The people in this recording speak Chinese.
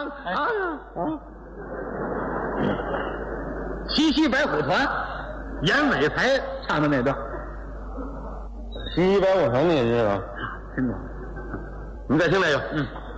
西西白虎团严伟才唱的那段。 西西白虎团你也知道？ 真的。 你再听那个。